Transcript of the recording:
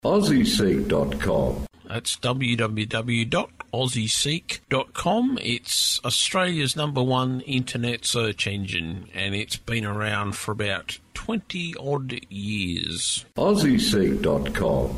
AussieSeek.com. That's www.aussieseek.com. It's Australia's #1 internet search engine, and it's been around for about 20-odd years. AussieSeek.com.